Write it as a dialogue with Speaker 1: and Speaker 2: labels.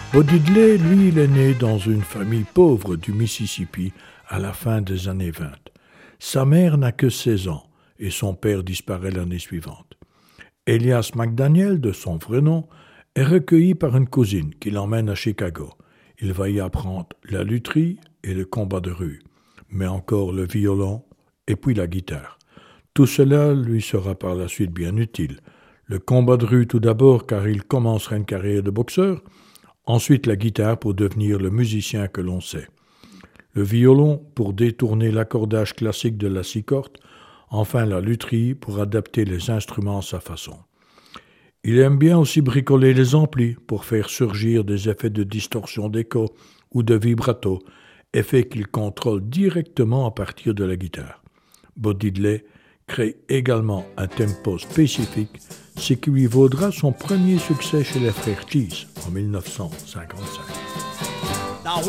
Speaker 1: Bo Diddley, lui, il est né dans une famille pauvre du Mississippi à la fin des années 20. Sa mère n'a que 16 ans et son père disparaît l'année suivante. Elias McDaniel, de son vrai nom, est recueilli par une cousine qui l'emmène à Chicago. Il va y apprendre la lutherie et le combat de rue, mais encore le violon et puis la guitare. Tout cela lui sera par la suite bien utile. Le combat de rue tout d'abord car il commencera une carrière de boxeur, ensuite la guitare pour devenir le musicien que l'on sait. Le violon pour détourner l'accordage classique de la six cordes, enfin la lutherie pour adapter les instruments à sa façon. Il aime bien aussi bricoler les amplis pour faire surgir des effets de distorsion d'écho ou de vibrato, effets qu'il contrôle directement à partir de la guitare. Bo Diddley crée également un tempo spécifique, ce qui lui vaudra son premier succès chez les frères Cheese en 1955.